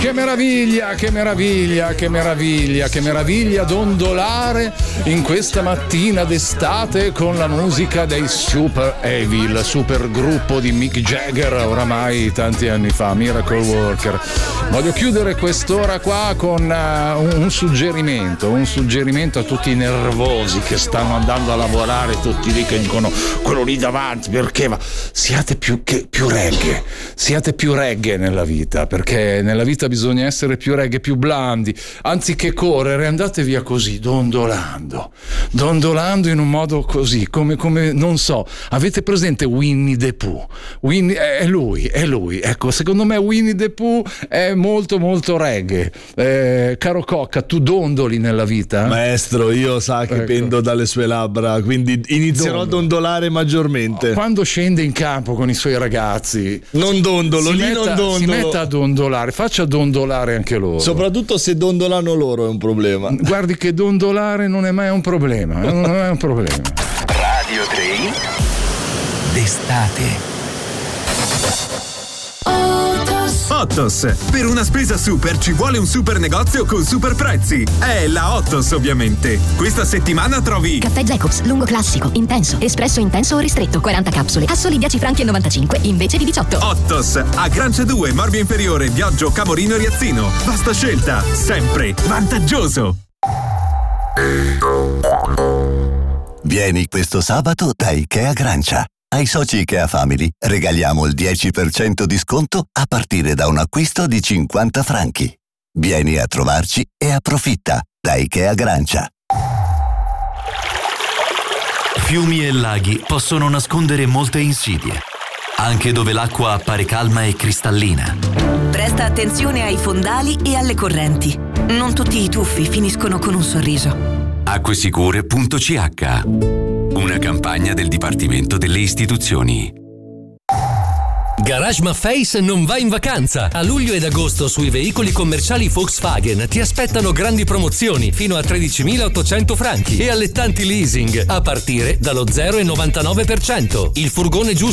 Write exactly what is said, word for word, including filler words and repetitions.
Che meraviglia, che meraviglia, che meraviglia, che meraviglia dondolare in questa mattina d'estate con la musica dei Super Evil, super gruppo di Mick Jagger oramai tanti anni fa, Miracle Worker. Voglio chiudere quest'ora qua con uh, un, un suggerimento, un suggerimento a tutti i nervosi che stanno andando a lavorare, tutti lì che dicono quello lì davanti, perché va? Siate più, che, più reggae, siate più reggae nella vita, perché nella vita bisogna essere più reggae, più blandi, anziché correre andate via così, dondolando, dondolando in un modo così, come, come non so, avete presente Winnie the Pooh? Winnie, è lui, è lui, ecco, secondo me Winnie the Pooh è molto molto reggae. Eh, caro Cocca, tu dondoli nella vita? Maestro, io sa che ecco. pendo dalle sue labbra, quindi inizierò Dondolo. a dondolare maggiormente. Quando scende in campo con i suoi ragazzi, non dondolo, lì metta, non dondolo. Si metta a dondolare, faccia dondolare anche loro. Soprattutto se dondolano loro è un problema. Guardi che dondolare non è mai un problema, non è un problema. Radio tre d'estate. Ottos, per una spesa super ci vuole un super negozio con super prezzi. È la Ottos, ovviamente. Questa settimana trovi Caffè Jacobs, lungo classico, intenso, espresso intenso o ristretto, quaranta capsule, a soli dieci franchi e novantacinque invece di diciotto. Ottos, a Grancia due, Morbio Inferiore, Viaggio Camorino e Riazzino. Vasta scelta, sempre vantaggioso. Vieni questo sabato da Ikea Grancia. Ai soci Ikea Family regaliamo il dieci per cento di sconto a partire da un acquisto di cinquanta franchi. Vieni a trovarci e approfitta da Ikea Grancia. Fiumi e laghi possono nascondere molte insidie, anche dove l'acqua appare calma e cristallina. Presta attenzione ai fondali e alle correnti. Non tutti i tuffi finiscono con un sorriso. Acquesicure punto c h. Una campagna del Dipartimento delle Istituzioni. Garage Mafface non va in vacanza. A luglio ed agosto sui veicoli commerciali Volkswagen ti aspettano grandi promozioni fino a tredicimilaottocento franchi e allettanti leasing a partire dallo zero virgola novantanove per cento. Il furgone giusto